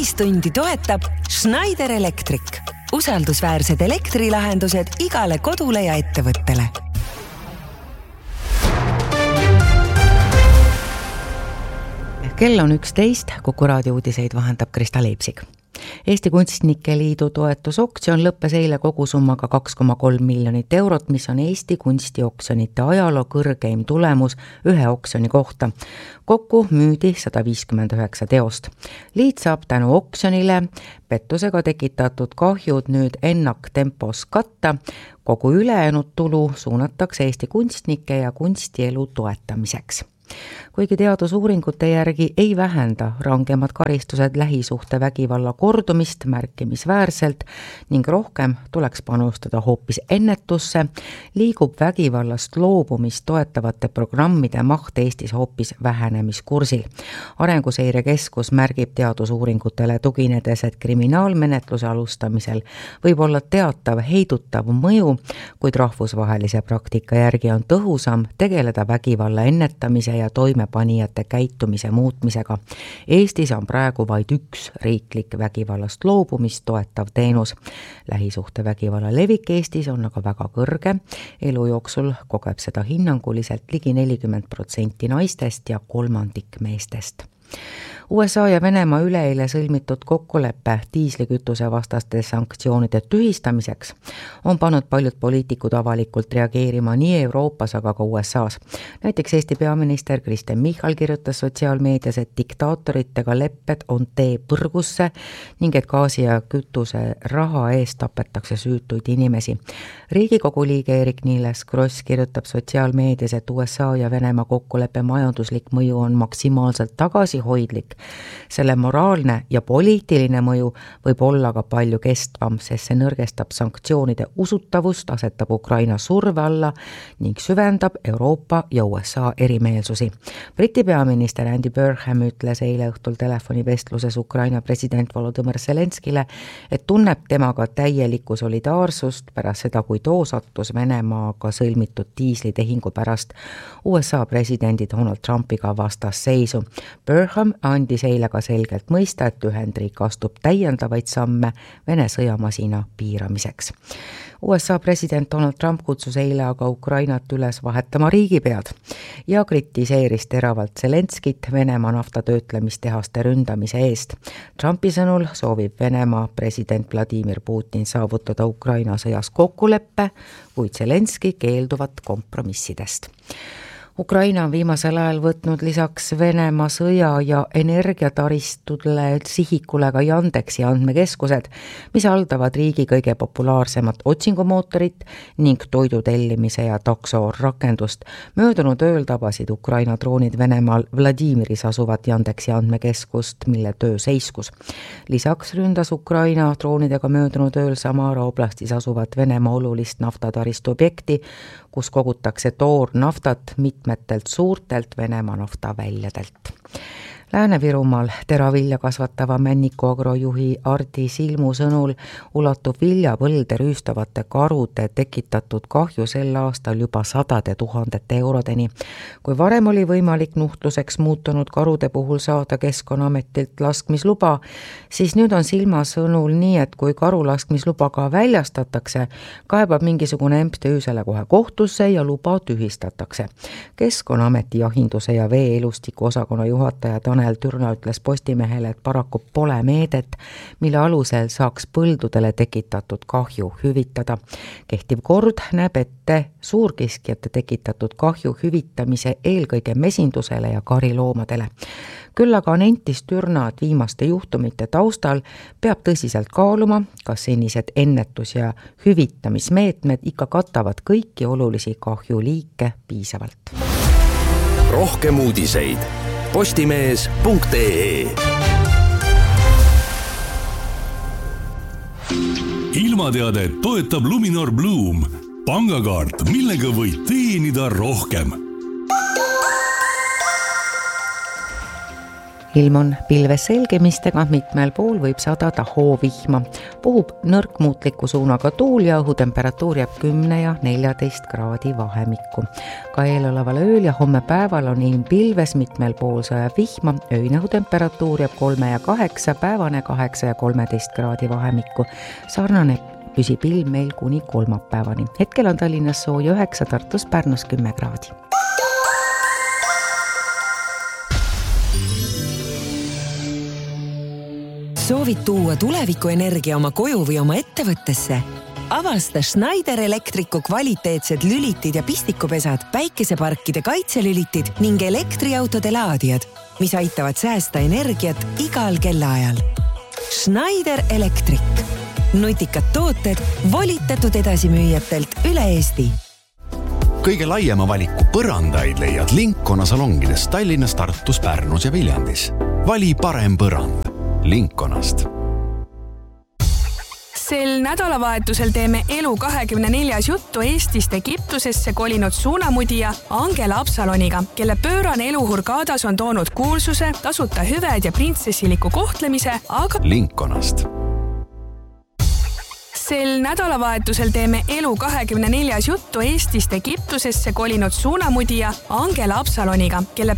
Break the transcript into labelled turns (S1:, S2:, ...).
S1: uudistundi toetab Schneider Electric. Usaldusväärsed elektrilahendused igale kodule ja ettevõttele.
S2: Kell on 11, Kuku raadio uudiseid vahendab Krista Leipsik. Eesti Kunstnike Liidu toetusoktsioon lõppes eile kogusummaga 2,3 miljonit eurot, mis on Eesti kunstioksjonite ajaloo kõrgeim tulemus ühe oksjoni kohta. Kokku müüdi 159 teost. Liit saab tänu oksjonile pettusega tekitatud kahjud nüüd ennaktempos katta. Kogu ülejäänud tulu suunatakse Eesti kunstnike ja kunstielu toetamiseks. Kuigi teadusuuringute järgi ei vähenda rangemad karistused lähisuhte vägivalla kordumist märkimisväärselt ning rohkem tuleks panustada hoopis ennetusse, liigub vägivallast loobumist toetavate programmide maht Eestis hoopis vähenemiskursil. Arenguseire Keskus märgib teadusuuringutele tuginedes, et kriminaalmenetluse alustamisel võib olla teatav heidutav mõju, kuid rahvusvahelise praktika järgi on tõhusam tegeleda vägivalla ennetamise ja toimepanijate käitumise muutmisega. Eestis on praegu vaid üks riiklik vägivallast loobumist toetav teenus. Lähisuhte vägivalla levik Eestis on aga väga kõrge. Elu jooksul kogeb seda hinnanguliselt ligi 40% naistest ja kolmandik meestest. USA ja Venemaa üleeile sõlmitud kokkulepe diislikütuse vastaste sanktsioonide tühistamiseks on pannud paljud poliitikud avalikult reageerima nii Euroopas, aga ka USA's. Näiteks Eesti peaminister Kristen Michal kirjutas sotsiaalmeedias, et diktaatoritega lepped on tee põrgusse ning et gaasi ja kütuse raha eest tapetakse süütuid inimesi. Riigikogu liige Eerik-Niiles Kross kirjutab sotsiaalmeedias, et USA ja Venemaa kokkuleppe majanduslik mõju on maksimaalselt tagasihoidlik. Selle moraalne ja poliitiline mõju võib olla ka palju kestvam, sest see nõrgestab sanktsioonide usutavust, asetab Ukraina surve alla ning süvendab Euroopa ja USA erimeelsusi. Briti peaminister Andy Burnham ütles eile õhtul telefonivestluses Ukraina president Volodymyr Zelenskile, et tunneb temaga täielikku solidaarsust pärast seda, kui too sattus Venemaaga sõlmitud diislitehingu pärast USA presidendi Donald Trumpiga vastasseisu. Burnham andis eile ka selgelt mõista, et Ühendriik astub täiendavaid samme Vene sõjamasina piiramiseks. USA president Donald Trump kutsus eile aga Ukrainat üles vahetama riigipead ja kritiseeris teravalt Zelenskit Venemaa naftatöötlemistehaste ründamise eest. Trumpi sõnul soovib Venemaa president Vladimir Putin saavutada Ukraina sõjas kokkuleppe, kuid Zelenski keelduvat kompromissidest. Ukraina on viimasel ajal võtnud lisaks Venemaa sõja ja energiataristule sihikule ka Yandeksi andmekeskused, mis haldavad riigi kõige populaarsemat otsingumootorit ning toidu tellimise ja takso rakendust. Möödunud ööl tabasid Ukraina droonid Venemaal Vladimiris asuvat Yandeksi andmekeskust, mille töö seiskus. Lisaks ründas Ukraina droonidega möödunud ööl Samara oblastis asuvat Venemaa olulist naftataristu objekti, kus kogutakse toornaftat mitmetelt suurtelt Venemaa naftaväljadelt. Lääne-Virumaal teravilja kasvatava Männiku agrojuhi Ardi Silmu sõnul ulatub viljapõlde rüüstavate karude tekitatud kahju sel aastal juba 100 000 eurodeni. Kui varem oli võimalik nuhtluseks muutunud karude puhul saada Keskkonnaametilt laskmisluba, siis nüüd on Silma sõnul nii, et kui karulaskmisluba ka väljastatakse, kaebab mingisugune MTÜ selle kohe kohtusse ja luba tühistatakse. Keskkonnaameti jahinduse ja vee-elustiku osakonna juhataja Tanel Türna ütles Postimehele, et paraku pole meedet, mille alusel saaks põldudele tekitatud kahju hüvitada. Kehtiv kord näeb ette suurkiskjate tekitatud kahju hüvitamise eelkõige mesindusele ja kariloomadele. Küll aga nentis Türna, et viimaste juhtumite taustal peab tõsiselt kaaluma, kas senised ennetus- ja hüvitamismeetmed ikka katavad kõiki olulisi kahjuliike piisavalt.
S3: Rohkem uudiseid postimees.ee. Ilmateadet toetab Luminor Bloom, pangakaart, millega võid teenida rohkem.
S2: ilm on pilves selgemistega, mitmel pool võib sadada hoovihma. Puhub nõrk muutliku suunaga tuul ja õhutemperatuur jääb 10 ja 14 kraadi vahemikku. Ka eeloleval ööl ja homme päeval on ilm pilves, mitmel pool sajab vihma, öine õhutemperatuur jääb 3 ja 8, päevane 8 ja 13 kraadi vahemikku. Sarnane püsib ilm meil kuni kolmapäevani. Hetkel on Tallinnas sooja 9, Tartus, Pärnus 10 kraadi.
S1: Soovid tuua tulevikuenergia oma koju või oma ettevõttesse? Avasta Schneider Electricu kvaliteetsed lülitid ja pistikupesad, päikeseparkide kaitselülitid ning elektriautode laadijad, mis aitavad säästa energiat igal kellaajal. Schneider Electric. Nutikad tooted volitatud edasimüüjatelt üle Eesti.
S4: Kõige laiema valiku põrandaid leiad Linkona salongides Tallinnas, Tartus, Pärnus ja Viljandis. Vali parem põrand Linkonast.
S5: Sel nädalavahetusel teeme elu 24 juttu Eestist Egiptusesse kolinud suunamudija Angela Absaloniga, kelle pöörane elu Hurgadas on toonud kuulsuse, tasuta hüved ja printsessiliku kohtlemise, aga
S4: Linkonast.
S5: Sel nädalavahetusel teeme elu 24 juttu Eestist Egiptusesse kolinud suunamudija Angela Absaloniga, kelle